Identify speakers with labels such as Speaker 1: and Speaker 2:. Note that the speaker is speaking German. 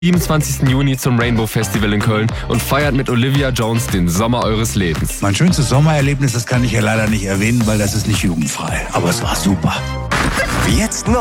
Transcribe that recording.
Speaker 1: 27. Juni zum Rainbow Festival in Köln und feiert mit Olivia Jones den Sommer eures Lebens.
Speaker 2: Mein schönstes Sommererlebnis, das kann ich ja leider nicht erwähnen, weil das ist nicht jugendfrei. Aber es war super.
Speaker 3: Jetzt neu.